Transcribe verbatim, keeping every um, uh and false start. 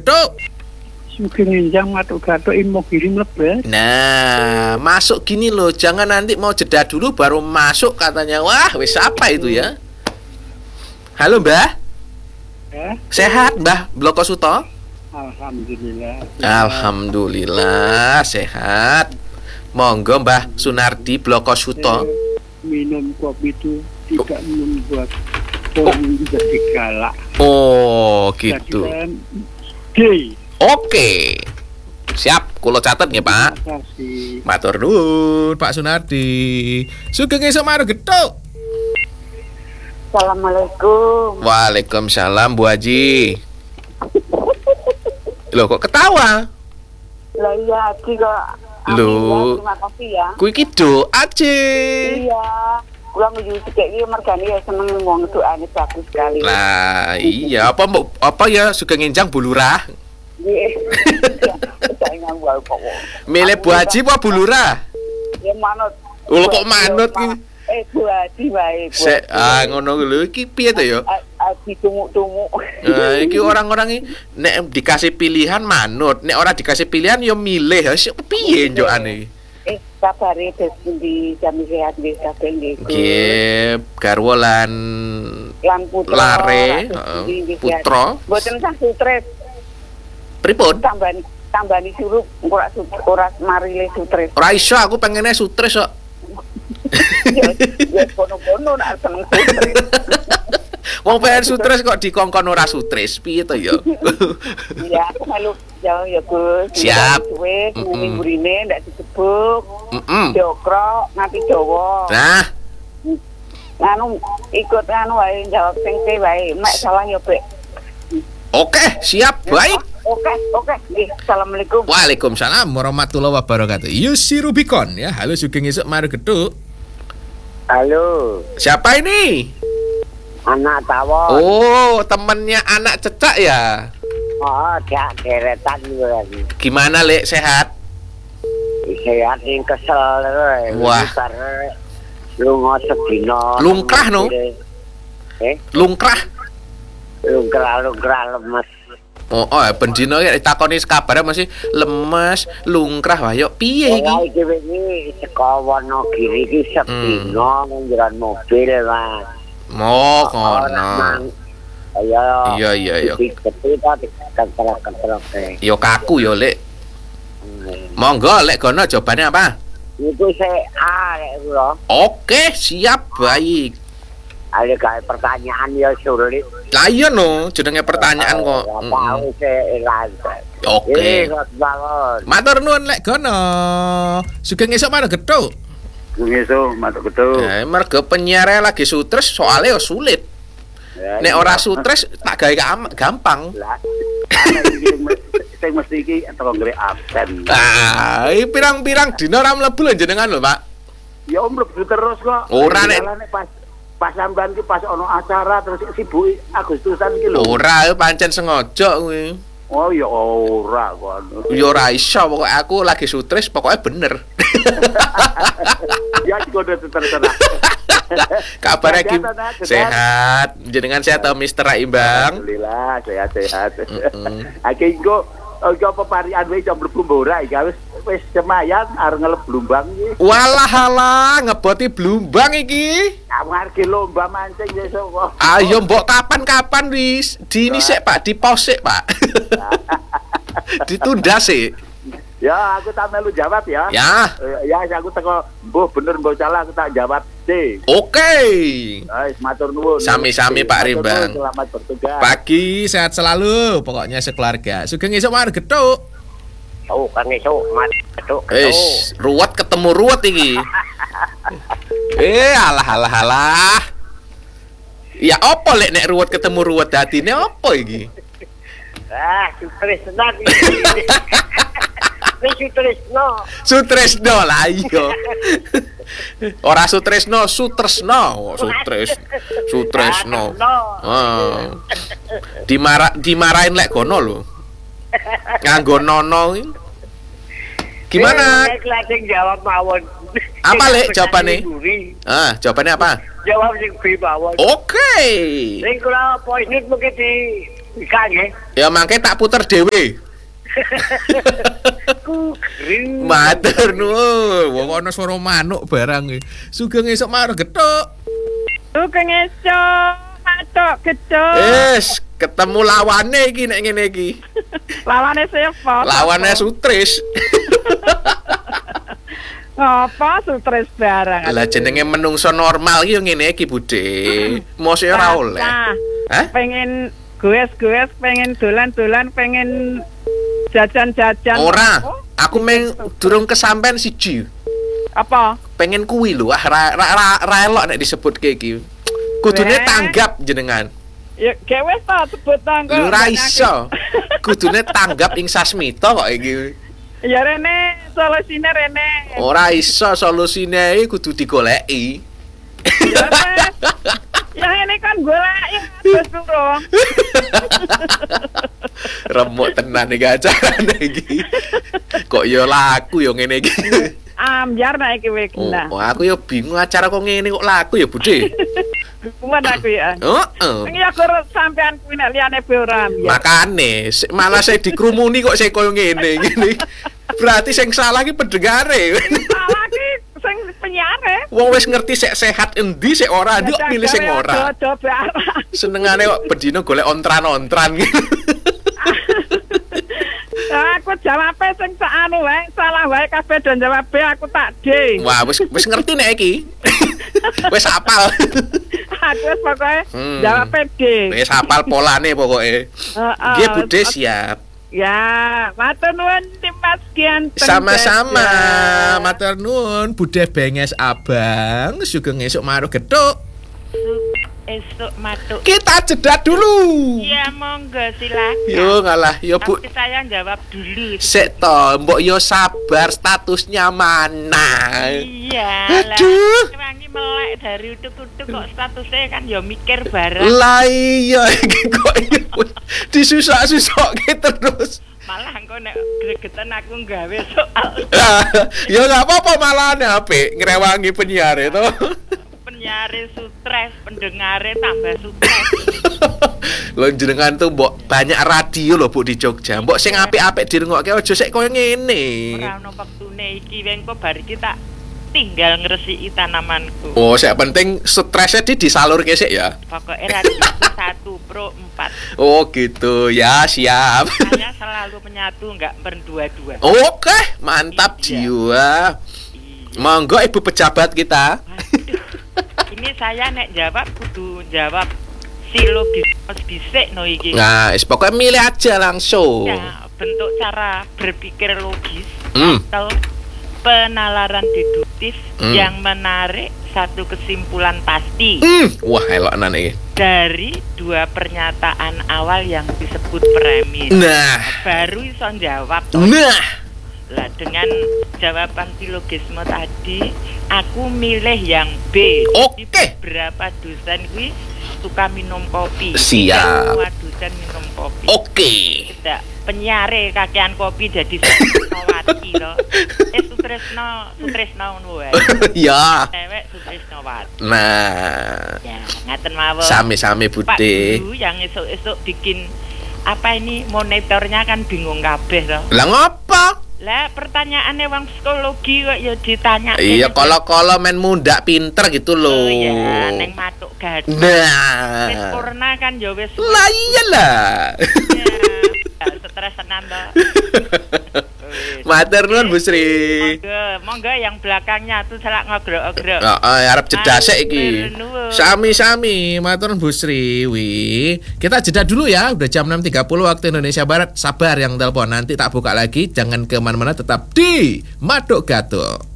Gethuk. Sugeng Enjang matuk gathuk Imogiri mlebet. Nah, masuk gini loh, jangan nanti mau jeda dulu baru masuk katanya. Wah, wis apa itu ya? Halo, Mbah. Ya. Sehat, Mbah Bloko Suto? Alhamdulillah. Alhamdulillah sehat. Monggo Mbah Sunardi Bloko Suto. Minum kopi itu tidak membuat orang menjadi galak. Oh, gitu. Oke. Oke. Siap, kula catet nggih, Pak. Terima kasih. Matur nuwun, Pak Sunardi. Sugeng esuk mari Gethuk. Assalamualaikum. Waalaikumsalam, Bu Haji. Loh, kok ketawa? Lah iya, Haji kok. Loh. Terima kasih ya. Kuwi ki doa, Ci. Iya. Kula nguyu sithik iki mergane ya seneng wong doane bagus sekali. Lah, iya apa mbok apa ya Sugeng Enjang Bu Lurah? Nggih. Saya nganggo kok. Milih Bu Haji apa Bu Lurah? Ya manut. Oh, kok manut ki? Eh, Bu Haji wae. Sek, ah ngono lho iki piye to ya? Haji tumuk-tumuk. Nah, iki orang-orang iki nek dikasih pilihan manut, nek ora dikasih pilihan ya milih. Sik piye njokane? Eh, kabare di jam sehat nggih kabeh nggih. Nggih, garwa lan Lan putra. Lare, heeh, putra. Mboten sah sutres. Pripun? Tambani tambani surup ora ora marile sutres. Ora iso, aku pengennya sutres kok. Ya, ya kono-kono nak seneng sutres. Wong pengen sutres kok dikongkon ora sutres. Piye to ya? Iya, aku malu ya ya Gus. Siap. Suwe minggu rene ndak disebut. Heeh. Jokro nganti Jawa. Nah, Anu ikut anu wae jawab sing te wae. Mek salah ya, Bek. oke, siap, baik. Oke, oke. Nggih, Assalamualaikum. Waalaikumsalam warahmatullahi wabarakatuh. Yusi Rubicon ya. Halo Sugeng esuk mari Gethuk. Halo, Siapa ini? anak tawon. Oh, temennya anak cecak ya. Oh, dia deretan juga lagi. Gimana, Lek? Sehat? Sehat yang kesel. Wah. Lunga sedina. Lungkrah, no? Eh, Lungkrah. lungkrah lungkrah lemes. Oh, oh, ben dino ya ditakoni kabare masih lemes, lungkrah wah yo piye iki? Ora iki wingi saka Wonogiri iki sedina nang mobil, Mas. Mo kono. Ayo. Iya iya iya. Gede ta kentrok-kentrok. Yo kaku yo, Lek. Monggo Lek gono jawabannya apa? Itu saya A lek kula. Oke, siap, baik. Ada kayak pertanyaan ya sulit. Lah iya no, jenenge pertanyaan kok. Tahu saya Oke. Ini bangun. Matur nuwun Lek gono. Sugeng esuk mari Gethuk. Ngeso matuk betul. Eh, mergo penyiar lagi sutres soalnya yo sulit. Nek ora sutres tak gawe gampang. Lah. Sing mesti iki teko ngre absen. Ah, pirang-pirang dina ora mlebu lho jenengan lho, Pak. Ya om mlebu terus kok. Ora nek pas pas sampean ki pas ono acara terus sibuk Agustusan ki lho. ora pancen sengaja kuwi. Oh ya ora kok. Ya ora iso pokoke aku lagi sutres pokoknya bener. Ya kode terserah. Kabar lagi sehat. Jenengan sehat to Mister Imbang? Alhamdulillah sehat-sehat. Aki engko apa parian wae jam mlebu ora iki wis wis semayan arep ngeleb blumbang iki. Walah halah ngeboti blumbang iki. Amargi lomba mancing besok kok. Ayo mbok kapan-kapan wis. Dini sik Pak, dipause sik Pak. Ditunda sih. Ya, aku tak melu jawab ya. Ya. Ya, aku teko mbuh bener mbok salah aku tak jawab C. Oke. Guys, matur nuwun. Sami-sami Pak Rimbang. Selamat bertugas. Pagi sehat selalu, pokoknya sekeluarga. Sugeng esuk mari Gethuk. Oh, kan esuk mat Gethuk. Wis, ruwet ketemu ruwet iki. Eh, alah alah alah. Ya apa lek nek ruwet ketemu ruwet datine apa iki? Ah, sutres tenan iki. Wis sutresno. Sutresno lah iya. Ora sutresno, sutresno, sutres. Sutresno. Heeh. Dimara dimarahin lek gono lho. Nganggo nono iki. Gimana? Nek lajeng jawab mawon. Apa lek jawabane? Ah, jawabannya apa? Jawab sing B mawon. Oke. Sing kula poinit mungkin di Ika nggih. Ya mangke tak puter dhewe. Kering. Matur nuwun. Wong ana swara manuk barang e. Sugeng esuk marang gethuk. Sugeng esuk matuk gedhuk. Wis ketemu lawane iki nek ngene iki. Lawane siapa? Lawane Sutris. Apa Sutris barang? Lah jenenge menungso normal iki yo ngene iki, Bude. Mosok ora oleh. Hah? Pengen goes-goes, pengen dolan-dolan, pengen jajan-jajan. Ora. Oh, Aku meng durung kesampean siji. apa? Pengen kuwi lho, ah ra ra ra, ra elok nek disebutke iki. Kudune Weh. tanggap jenengan. Ya gak wis ta sebut tangga. Lho ra iso. Kudune tanggap ing Sasmita kok iki. Ya rene solusine rene. Ora iso solusine iki kudu digoleki. Ya wes. Ya ini kan golek ya wis durung. Remuk tenan iki acarane iki. Kok ya laku ya ngene iki. Ambyar nek iki wis Oh, kena. oh, aku ya bingung acara kok ngene kok laku ya, Bude. Kuman aku ya. Heeh. Sing ya kur sampean kuwi nek liyane be ora ambyar. Makane se- malah saya dikrumuni kok saya koyo ngene ngene. Berarti sing salah iki pendengare. Salah ki sing penyiare. Wong wis ngerti sek sehat endi sek ora, ndi kok milih sing ora. Do barang. Senengane kok bedino golek ontran-ontran gitu. Aku jawab sing sak anu wae, salah wae kabeh do jawab B, aku tak D. Wah, wis wis ngerti nek iki. Wis apal. Aku wis pokoke Hmm. jawab D. Wis apal polane pokoke. Heeh. Nggih, Bude siap. Ya, matur nuwun Tim Mas Ganteng. Sama-sama. Jaja. Matur nuwun, Bude benges abang, sugeng esuk marang gethuk. Esok matuk. Kita jeda dulu. Iya monggo silakan. Yo ngalah, yo Bu. Tapi saya jawab dulu. Sik to, mbok yo sabar statusnya mana. Iya lah. Aduh. Wangi melek dari utuk-utuk kok statusnya kan ya mikir bareng. Lah iya iki kok disusah-susahke terus. Malah engko nek gregetan aku nggawe soal Ya enggak apa-apa malane apik ngrewangi penyiar itu. penyare stres, pendengare tambah stres. Lho jenengan tuh mbok banyak radio lho Bu di Jogja. Mbok sing apik-apik dirungokke aja sik koyo ngene. Ora ono wektune iki wengko bar iki tak tinggal ngresiki tanamanku. Oh, sing penting stresnya di disalurke sik ya. Pokoknya radio satu pro empat. Oh, gitu. Ya, siap. Saya selalu menyatu enggak berdua-dua. Oke, mantap Iya. jiwa. Monggo Ibu pejabat kita. Waduh. Ini saya nek jawab kudu jawab silogis bisik no iki. Nah, is pokoknya milih aja langsung. Ya, bentuk cara berpikir logis Hmm. atau penalaran deduktif Hmm. yang menarik satu kesimpulan pasti Hmm. Wah, elok nan iki. dari dua pernyataan awal yang disebut premis. Nah. Baru iso jawab. Nah. Lah dengan jawaban silogisme tadi, aku milih yang B. Oke. Jadi beberapa dosen kuwi suka minum kopi. Siap. Tidak semua dosen minum kopi. Oke. Tidak penyiare kakean kopi jadi Sutresnawati loh. Eh Sutresno, Sutresno ngono wae. Ya. Cewek Sutresnawati. Nah. Ya, ngaten mawon. Sami-sami Pak Bude. Guru yang esuk-esuk bikin apa ini monitornya kan bingung kabeh loh. Lah ngopo? Lah pertanyaannya wong psikologi kok ya ditanya. Iya, kalau-kalau men mundak pinter gitu loh. Oh ya, neng matuk gadis. Wis Nah. corona kan ya wis. Lah iyalah. Ya, stres tenan to. Matur nuwun Bu Sri. Monggo, monggo yang belakangnya tuh salah ngogrok-ogrok. Heeh, arep jeda sik iki. Matur nuwun. Sami-sami, matur nuwun Bu Sri. Wi. Kita jeda dulu ya, udah jam enam tiga puluh waktu Indonesia Barat. Sabar yang telepon, nanti tak buka lagi. Jangan kemana-mana, tetap di Maduk Gatuk.